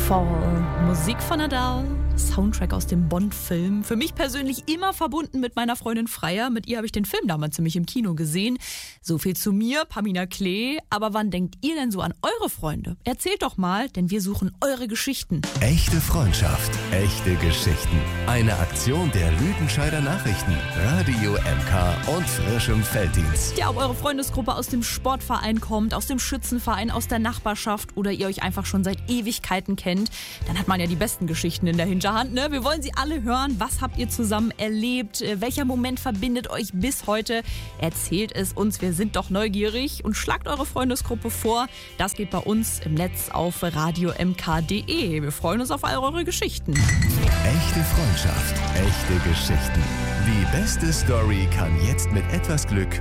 Fall. Musik von Adele, Soundtrack aus dem Bond-Film. Für mich persönlich immer verbunden mit meiner Freundin Freya. Mit ihr habe ich den Film damals nämlich im Kino gesehen. So viel zu mir, Pamina Klee. Aber wann denkt ihr denn so an eure Freunde? Erzählt doch mal, denn wir suchen eure Geschichten. Echte Freundschaft, echte Geschichten. Eine Aktion der Lüdenscheider Nachrichten, Radio MK und frischem Felddienst. Ja, ob eure Freundesgruppe aus dem Sportverein kommt, aus dem Schützenverein, aus der Nachbarschaft oder ihr euch einfach schon seit Ewigkeiten kennt, dann hat man ja die besten Geschichten in der Hinterhand, ne? Wir wollen sie alle hören. Was habt ihr zusammen erlebt? Welcher Moment verbindet euch bis heute? Erzählt es uns, wir sind doch neugierig und schlagt eure Freundesgruppe vor. Das geht bei uns im Netz auf radiomk.de. Wir freuen uns auf all eure Geschichten. Echte Freundschaft, echte Geschichten. Die beste Story kann jetzt mit etwas Glück